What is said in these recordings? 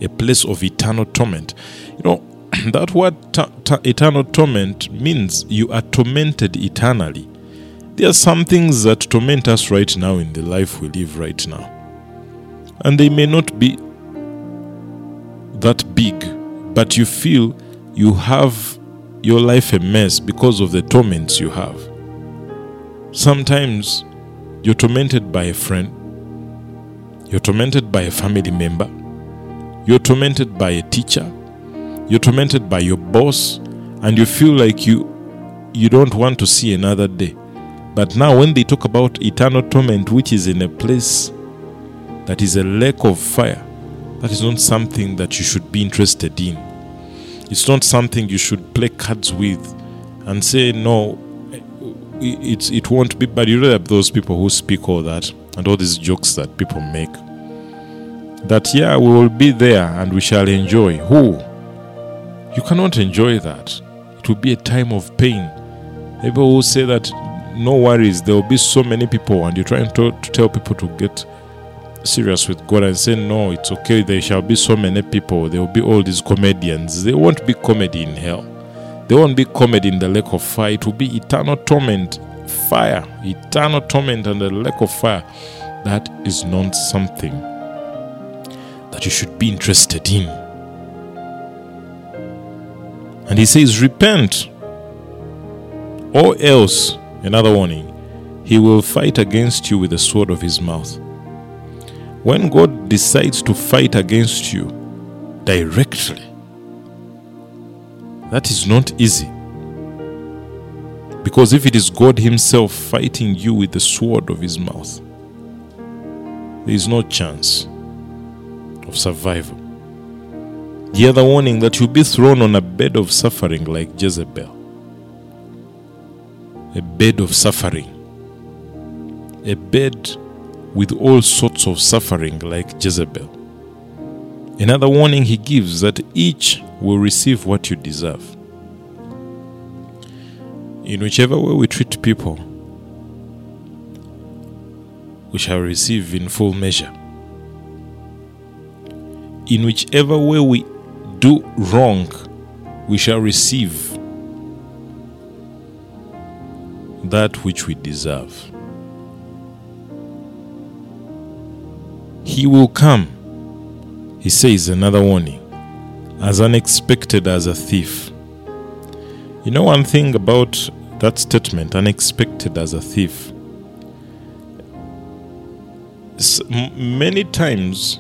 a place of eternal torment. That word eternal torment means you are tormented eternally. There are some things that torment us right now in the life we live right now. And they may not be that big, but you feel you have your life a mess because of the torments you have. Sometimes you're tormented by a friend, you're tormented by a family member, you're tormented by a teacher, you're tormented by your boss, and you feel like you don't want to see another day. But now when they talk about eternal torment, which is in a place that is a lake of fire, that is not something that you should be interested in. It's not something you should play cards with and say, no, it won't be. But you know that those people who speak all that and all these jokes that people make, that we will be there and we shall enjoy. Who? You cannot enjoy that. It will be a time of pain. People who say that, no worries, there will be so many people, and you're trying to tell people to get serious with God and say, no, it's okay, there shall be so many people, there will be all these comedians. There won't be comedy in hell. There won't be comedy in the lake of fire. It will be eternal torment, fire, eternal torment and the lake of fire. That is not something that you should be interested in. And he says, repent, or else, another warning, he will fight against you with the sword of his mouth. When God decides to fight against you directly, that is not easy. Because if it is God himself fighting you with the sword of his mouth, there is no chance of survival. The other warning, that you'll be thrown on a bed of suffering like Jezebel. A bed of suffering. A bed with all sorts of suffering like Jezebel. Another warning he gives, that each will receive what you deserve. In whichever way we treat people, we shall receive in full measure. In whichever way we do wrong, we shall receive that which we deserve. He will come, he says, another warning, as unexpected as a thief. You know one thing about that statement, unexpected as a thief? Many times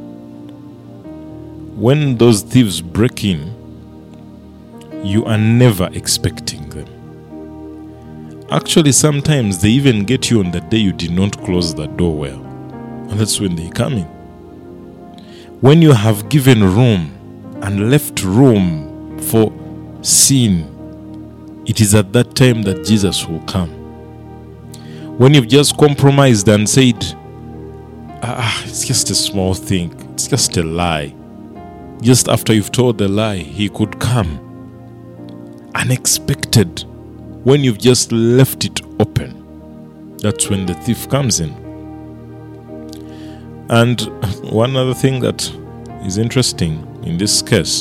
when those thieves break in, you are never expecting them. Actually, sometimes they even get you on the day you did not close the door well. And that's when they come in. When you have given room and left room for sin, it is at that time that Jesus will come. When you've just compromised and said, it's just a small thing, it's just a lie. Just after you've told the lie, he could come. Unexpected. When you've just left it open, that's when the thief comes in. And one other thing that is interesting in this case,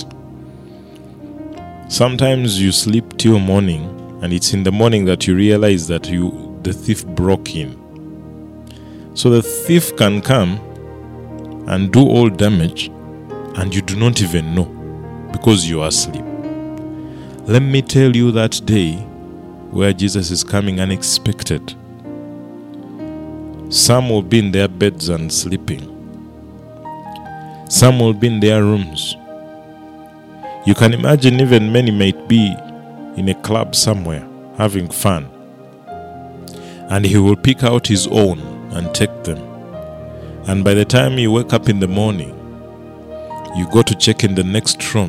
sometimes you sleep till morning, and it's in the morning that you realize that the thief broke in. So the thief can come and do all damage, and you do not even know, because you are asleep. Let me tell you that day where Jesus is coming unexpected. Some will be in their beds and sleeping. Some will be in their rooms. You can imagine even many might be in a club somewhere having fun. And he will pick out his own and take them. And by the time you wake up in the morning, you go to check in the next room,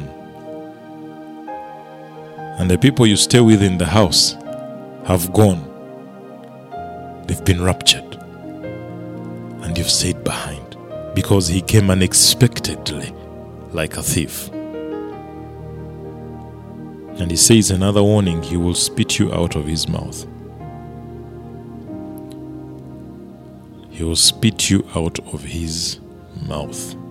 and the people you stay with in the house have gone. They've been raptured. And you've stayed behind because he came unexpectedly like a thief. And he says another warning, he will spit you out of his mouth. He will spit you out of his mouth.